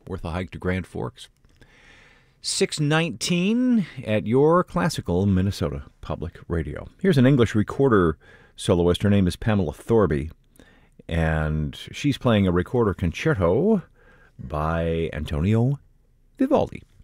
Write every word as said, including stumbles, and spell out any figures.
worth a hike to Grand Forks. six nineteen at your classical Minnesota Public Radio. Here's an English recorder soloist. Her name is Pamela Thorby, and she's playing a recorder concerto by Antonio Vivaldi.